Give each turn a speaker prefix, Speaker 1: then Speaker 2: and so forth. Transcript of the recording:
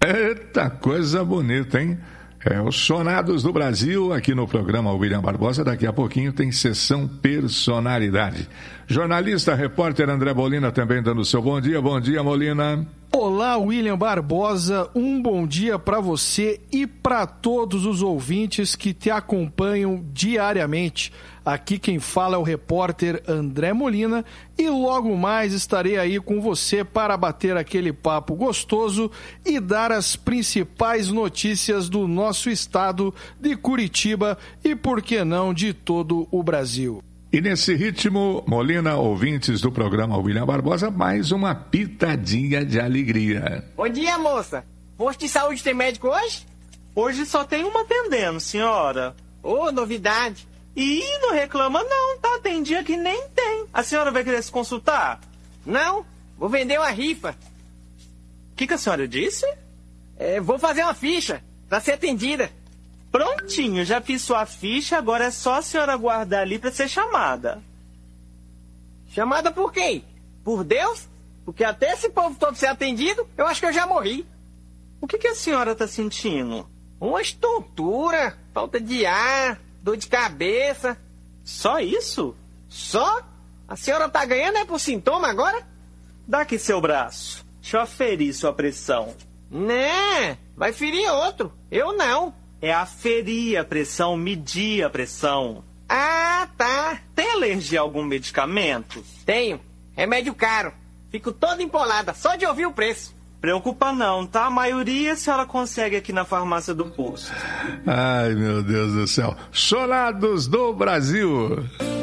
Speaker 1: Eita, coisa bonita, hein? Os Sonados do Brasil, aqui no programa William Barbosa. Daqui a pouquinho tem sessão Personalidade. Jornalista, repórter André Molina também dando o seu bom dia. Bom dia, Molina.
Speaker 2: Olá, William Barbosa. Um bom dia para você e para todos os ouvintes que te acompanham diariamente. Aqui quem fala é o repórter André Molina e logo mais estarei aí com você para bater aquele papo gostoso e dar as principais notícias do nosso estado de Curitiba e, por que não, de todo o Brasil.
Speaker 1: E nesse ritmo, Molina, ouvintes do programa William Barbosa, mais uma pitadinha de alegria.
Speaker 3: Bom dia, moça. Posto de saúde tem médico hoje?
Speaker 4: Hoje só tem uma atendendo, senhora.
Speaker 3: Ô, novidade.
Speaker 4: E não reclama não, tá? Tem dia que nem tem. A senhora vai querer se consultar?
Speaker 3: Não, vou vender uma rifa.
Speaker 4: O que a senhora disse?
Speaker 3: Vou fazer uma ficha pra ser atendida.
Speaker 4: Prontinho, já fiz sua ficha, agora é só a senhora aguardar ali pra ser chamada.
Speaker 3: Chamada por quem? Por Deus? Porque até esse povo todo ser atendido, eu acho que eu já morri.
Speaker 4: O que a senhora tá sentindo?
Speaker 3: Uma tontura, falta de ar, dor de cabeça.
Speaker 4: Só isso?
Speaker 3: Só? A senhora tá ganhando por sintoma agora?
Speaker 4: Dá aqui seu braço. Deixa eu aferir sua pressão.
Speaker 3: Né? Vai ferir outro. Eu não.
Speaker 4: É aferir a pressão, medir a pressão.
Speaker 3: Ah, tá.
Speaker 4: Tem alergia a algum medicamento?
Speaker 3: Tenho. Remédio caro. Fico toda empolada só de ouvir o preço.
Speaker 4: Preocupa não, tá? A maioria a senhora consegue aqui na farmácia do posto.
Speaker 1: Ai, meu Deus do céu. Sonados do Brasil.